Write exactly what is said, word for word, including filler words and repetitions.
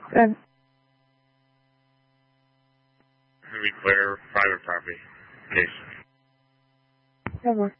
Good. We clear private property. Case. Good one.